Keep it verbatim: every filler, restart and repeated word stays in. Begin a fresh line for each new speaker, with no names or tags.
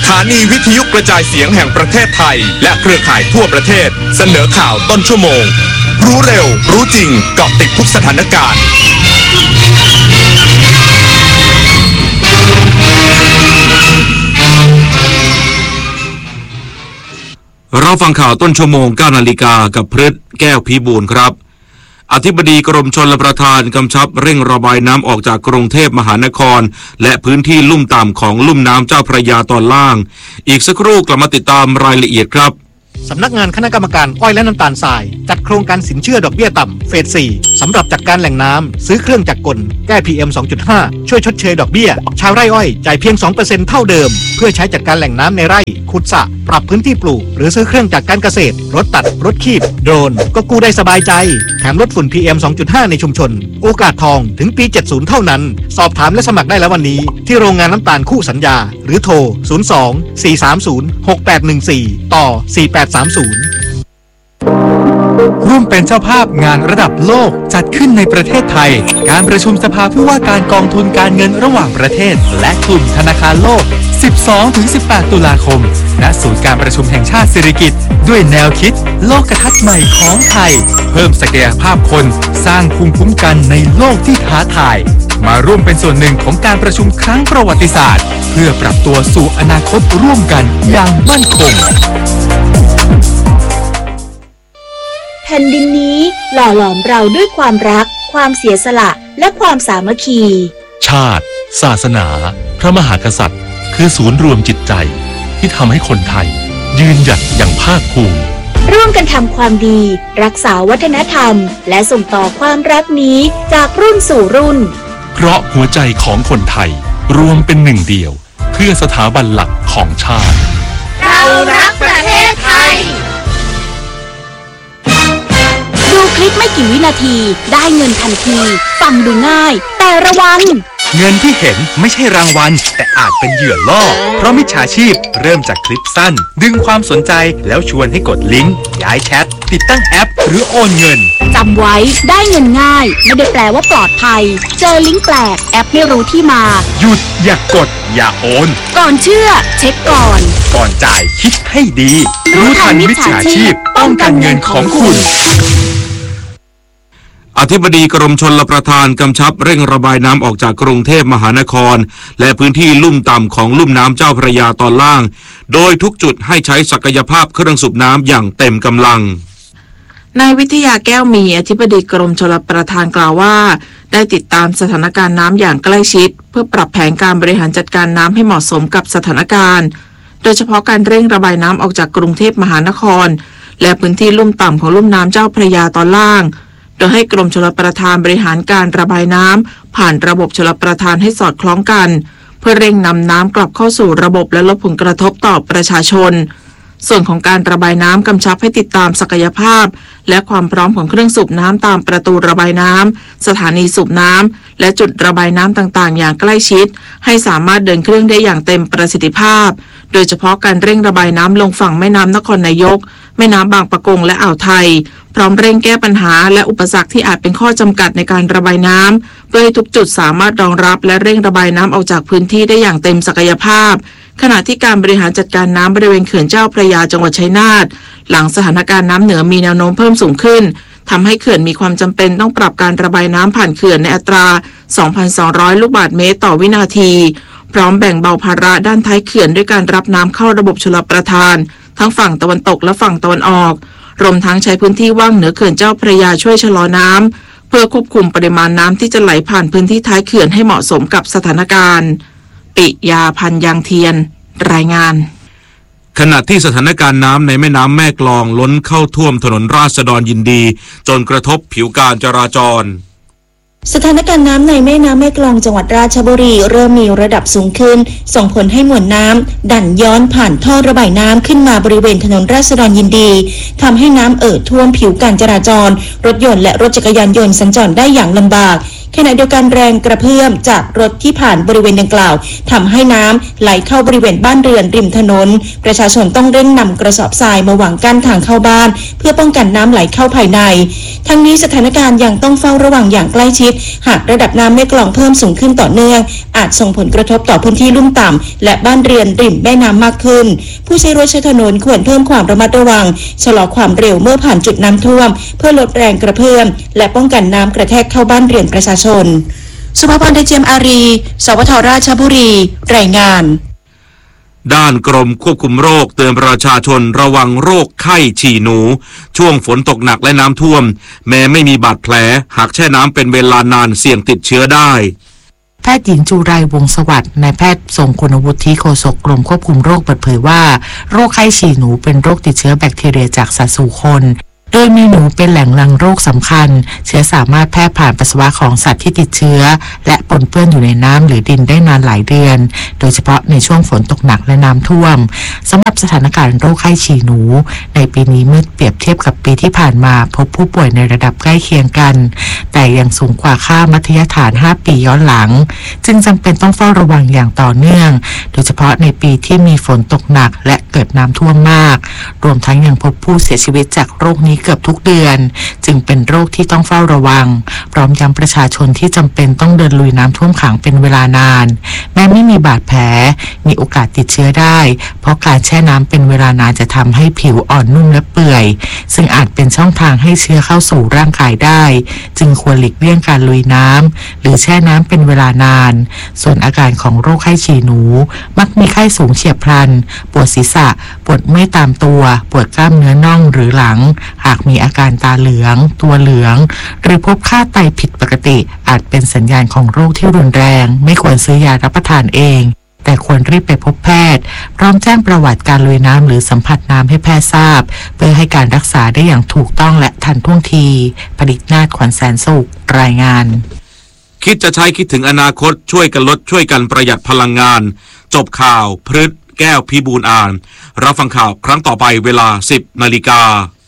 ถานีวิทยุกระจายเสียงแห่งประเทศไทยและเครือข่ายทั่วประเทศเสนอข่าวต้นชั่วโมงรู้เร็วรู้จริงเกาะติดทุกสถานการณ์
เราฟังข่าวต้นชั่วโมงเก้านาฬิกากับพฤทธิ์แก้วพิบูลครับอธิบดีกรมชลประทานกำชับเร่งระบายน้ำออกจากกรุงเทพมหานครและพื้นที่ลุ่มต่ำของลุ่มน้ำเจ้าพระยาตอนล่างอีกสักครู่กลับมาติดตามรายละเอียดครับ
สำนักงานคณะกรรมการอ้อยและน้ำตาลทรายจัดโครงการสินเชื่อดอกเบี้ยต่ำเฟสสี่สำหรับจัดการแหล่งน้ำซื้อเครื่องจักรกลแก้ พี เอ็ม สองจุดห้า ช่วยชดเชยดอกเบี้ยชาวไร่อ้อยจ่ายเพียง สองเปอร์เซ็นต์ เท่าเดิมเพื่อใช้จัดการแหล่งน้ำในไร่ขุดสระปรับพื้นที่ปลูกหรือซื้อเครื่องจักรการเกษตรรถตัดรถคีบโดรนก็กู้ได้สบายใจแถมลดฝุ่น พี เอ็ม สองจุดห้า ในชุมชนโอกาสทองถึงปีเจ็ดสิบเท่านั้นสอบถามและสมัครได้แล้ววันนี้ที่โรงงานน้ำตาลคู่สัญญาหรือโทรศูนย์ สอง สี่ สาม ศูนย์ หก แปด หนึ่ง สี่ต่อสี่ แปด สาม ศูนย์
ร่วมเป็นเจ้าภาพงานระดับโลกจัดขึ้นในประเทศไทยการประชุมสภาผู้ว่าการกองทุนการเงินระหว่างประเทศและกลุ่มธนาคารโลก สิบสองถึงสิบแปด ตุลาคมณศูนย์การประชุมแห่งชาติสิริกิติ์ด้วยแนวคิดโลกทัศน์ใหม่ของไทยเพิ่มศักยภาพคนสร้างภูมิคุ้มกันในโลกที่ท้าทายมาร่วมเป็นส่วนหนึ่งของการประชุมครั้งประวัติศาสตร์เพื่อปรับตัวสู่อนาคตร่วมกันอย่างมั่นคง
แผ่นดินนี้หล่อหลอมเราด้วยความรักความเสียสละและความสามัคคี
ชาติศาสนาพระมหากษัตริย์คือศูนย์รวมจิตใจที่ทำให้คนไทยยืนหยัดอย่างภาคภูมิ
ร่วมกันทำความดีรักษาวัฒนธรรมและส่งต่อความรักนี้จากรุ่นสู่รุ่น
เพราะหัวใจของคนไทยรวมเป็นหนึ่งเดียวเพื่อสถาบันหลักของชาติ
เรารักประเทศไทยดูคลิปไม่กี่วินาทีได้เงินทันทีฟังดูง่ายแต่ระวัง
เงินที่เห็นไม่ใช่รางวัลแต่อาจเป็นเหยื่อล่อเพราะมิจฉาชีพเริ่มจากคลิปสั้นดึงความสนใจแล้วชวนให้กดลิงก์ย้ายแชทติดตั้งแอปหรือโอนเงิน
จำไว้ได้เงินง่ายไม่ได้แปลว่าปลอดภัยเจอลิงก์แปลกแอปไม่รู้ที่มา
หยุดอย่ากดอย่าโอน
ก่อนเชื่อเช็คก่อน
ก่อนจ่ายคิดให้ดีรู้ทันมิจฉาชีพป้องกันเงินของคุณ
อธิบดีกรมชลประทานกำชับเร่งระบายน้ำออกจากกรุงเทพมหานครและพื้นที่ลุ่มต่ำของลุ่มน้ำเจ้าพระยาตอนล่างโดยทุกจุดให้ใช้ศักยภาพเครื่องสูบน้ำอย่างเต็มกำลัง
นายวิทยาแก้วมีอธิบดีกรมชลประทานกล่าวว่าได้ติดตามสถานการณ์น้ำอย่างใกล้ชิดเพื่อปรับแผนการบริหารจัดการน้ำให้เหมาะสมกับสถานการณ์โดยเฉพาะการเร่งระบายน้ำออกจากกรุงเทพมหานครและพื้นที่ลุ่มต่ำของลุ่มน้ำเจ้าพระยาตอนล่างโดยให้กรมชลประทานบริหารการระบายน้ำผ่านระบบชลประทานให้สอดคล้องกันเพื่อเร่งนำน้ำกลับเข้าสู่ระบบและลดผลกระทบต่อประชาชนส่วนของการระบายน้ำกำชับให้ติดตามศักยภาพและความพร้อมของเครื่องสูบน้ำตามประตูระบายน้ำสถานีสูบน้ำและจุดระบายน้ำต่างๆอย่างใกล้ชิดให้สามารถเดินเครื่องได้อย่างเต็มประสิทธิภาพโดยเฉพาะการเร่งระบายน้ำลงฝั่งแม่น้ำนครนายกแม่น้ำบางปะกงและอ่าวไทยพร้อมเร่งแก้ปัญหาและอุปสรรคที่อาจเป็นข้อจำกัดในการระบายน้ำเพื่อให้ทุกจุดสามารถรองรับและเร่งระบายน้ำออกจากพื้นที่ได้อย่างเต็มศักยภาพขณะที่การบริหารจัดการน้ำบริเวณเขื่อนเจ้าพระยาจังหวัดชัยนาทหลังสถานการณ์น้ำเหนือมีแนวโน้มเพิ่มสูงขึ้นทำให้เขื่อนมีความจำเป็นต้องปรับการระบายน้ำผ่านเขื่อนในอัตรา สองพันสองร้อย ลูกบาศก์เมตรต่อวินาทีพร้อมแบ่งเบาภาระด้านท้ายเขื่อนด้วยการรับน้ำเข้าระบบชลประทานทั้งฝั่งตะวันตกและฝั่งตะวันออกรวมทั้งใช้พื้นที่ว่างเหนือเขื่อนเจ้าพระยาช่วยชะลอน้ำเพื่อควบคุมปริมาณน้ำที่จะไหลผ่านพื้นที่ท้ายเขื่อนให้เหมาะสมกับสถานการณ์ปิยาพันธ์ยางเทียนรายงาน
ขณะที่สถานการณ์น้ำในแม่น้ำแม่กลองล้นเข้าท่วมถนนราษฎรยินดีจนกระทบผิวการจราจร
สถานการณ์น้ำในแม่น้ำแม่กลองจังหวัดราชบุรีเริ่มมีระดับสูงขึ้นส่งผลให้มวลน้ำดันย้อนผ่านท่อระบายน้ำขึ้นมาบริเวณถนนราษฎรยินดีทำให้น้ำเอ่อท่วมผิวการจราจรรถยนต์และรถจักรยานยนต์สัญจรได้อย่างลำบากขณะเดียวกันแรงกระเพื่อมจากรถที่ผ่านบริเวณดังกล่าวทำให้น้ำไหลเข้าบริเวณบ้านเรือนริมถนนประชาชนต้องเร่งนำกระสอบทรายมาวางกั้นทางเข้าบ้านเพื่อป้องกันน้ำไหลเข้าภายในทั้งนี้สถานการณ์ยังต้องเฝ้าระวังอย่างใกล้ชิดหากระดับน้ำแม่กลองเพิ่มสูงขึ้นต่อเนื่องอาจส่งผลกระทบต่อพื้นที่ลุ่มต่ำและบ้านเรือนริมแม่น้ำมากขึ้นผู้ใช้รถใช้ถนนควรเพิ่มความระมัดระวังชะลอความเร็วเมื่อผ่านจุดน้ำท่วมเพื่อลดแรงกระเพื่อมและป้องกันน้ำกระแทกเข้าบ้านเรือนประชาชนสุภาพร เจียมอารี สวทราชบุรี รายงาน
ด้านกรมควบคุมโรคเตือนประชาชนระวังโรคไข้ฉี่หนูช่วงฝนตกหนักและน้ำท่วมแม้ไม่มีบาดแผลหากแช่น้ำเป็นเวลานานเสี่ยงติดเชื้อได้
แพทย์หญิงจุไรวงศ์สวัสดิ์นายแพทย์ทรงคุณวุฒิโฆษกกรมควบคุมโรคเปิดเผยว่าโรคไข้ฉี่หนูเป็นโรคติดเชื้อแบคทีเรียจากสัตว์สู่คนโดยมีหนูเป็นแหล่งรังโรคสำคัญเชื้อสามารถแพร่ผ่านปัสสาวะของสัตว์ที่ติดเชื้อและปนเปื้อนอยู่ในน้ำหรือดินได้นานหลายเดือนโดยเฉพาะในช่วงฝนตกหนักและน้ำท่วมสำหรับสถานการณ์โรคไข้ฉี่หนูในปีนี้เมื่อเปรียบเทียบกับปีที่ผ่านมาพบผู้ป่วยในระดับใกล้เคียงกันแต่ยังสูงกว่าค่ามัธยฐานห้าปีย้อนหลังจึงจำเป็นต้องเฝ้าระวังอย่างต่อเนื่องโดยเฉพาะในปีที่มีฝนตกหนักและเกิดน้ำท่วมมากรวมทั้งยังพบผู้เสียชีวิตจากโรคนี้เกือบทุกเดือนจึงเป็นโรคที่ต้องเฝ้าระวังพร้อมย้ำประชาชนที่จำเป็นต้องเดินลุยน้ำท่วมขังเป็นเวลานานแม้ไม่มีบาดแผลมีโอกาสติดเชื้อได้เพราะการแช่น้ำเป็นเวลานานจะทำให้ผิวอ่อนนุ่มและเปื่อยซึ่งอาจเป็นช่องทางให้เชื้อเข้าสู่ร่างกายได้จึงควรหลีกเลี่ยงการลุยน้ำหรือแช่น้ำเป็นเวลานานส่วนอาการของโรคไข้ฉี่หนูมักมีไข้สูงเฉียบพลันปวดศีรษะปวดเมื่อยตามตัวปวดกล้ามเนื้อน่องหรือหลังหากมีอาการตาเหลืองตัวเหลืองหรือพบค่าไตผิดปกติอาจเป็นสัญญาณของโรคที่รุนแรงไม่ควรซื้อยารับประทานเองแต่ควรรีบไปพบแพทย์พร้อมแจ้งประวัติการลุยน้ำหรือสัมผัสน้ำให้แพทย์ทราบเพื่อให้การรักษาได้อย่างถูกต้องและทันท่วงทีผลิตนาถขวัญแสนสุขรายงาน
คิดจะใช้คิดถึงอนาคตช่วยกันลดช่วยกันประหยัดพลังงานจบข่าวพฤษแก้วพิบูลอ่านรับฟังข่าวครั้งต่อไปเวลา สิบนาฬิกา